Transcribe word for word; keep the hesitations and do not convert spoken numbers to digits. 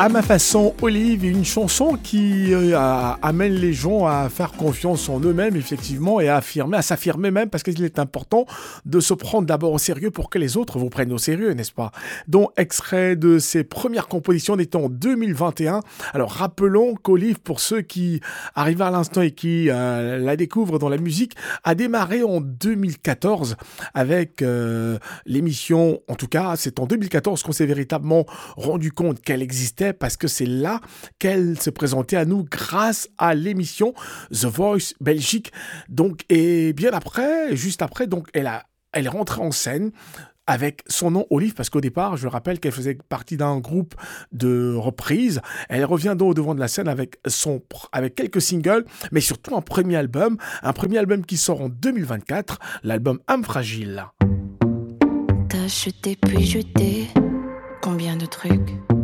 À ma façon, Olive est une chanson qui euh, a- amène les gens à faire confiance en eux-mêmes, effectivement, et à affirmer, à s'affirmer même, parce qu'il est important de se prendre d'abord au sérieux pour que les autres vous prennent au sérieux, n'est-ce pas? Donc, extrait de ses premières compositions d'été en deux mille vingt et un. Alors, rappelons qu'Olive, pour ceux qui arrivent à l'instant et qui euh, la découvrent dans la musique, a démarré en deux mille quatorze avec euh, l'émission, en tout cas, c'est en deux mille quatorze qu'on s'est véritablement rendu compte qu'elle existait, parce que c'est là qu'elle se présentait à nous grâce à l'émission The Voice Belgique. Donc, et bien après, juste après, donc elle a, elle est rentrée en scène avec son nom Olive, parce qu'au départ, je rappelle qu'elle faisait partie d'un groupe de reprises. Elle revient donc au devant de la scène avec son, avec quelques singles, mais surtout un premier album, un premier album qui sort en deux mille vingt-quatre, l'album Âme Fragile. T'as jeté puis jeté, combien de trucs?